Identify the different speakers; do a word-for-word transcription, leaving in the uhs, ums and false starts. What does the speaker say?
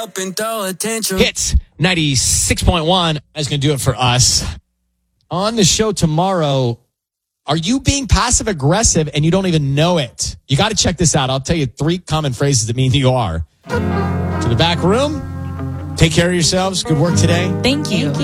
Speaker 1: Up and throw attention.
Speaker 2: Hits ninety-six point one. That's going to do it for us. On the show tomorrow, are you being passive aggressive and you don't even know it? You got to check this out. I'll tell you three common phrases that mean you are. To the back room. Take care of yourselves. Good work today.
Speaker 3: Thank you.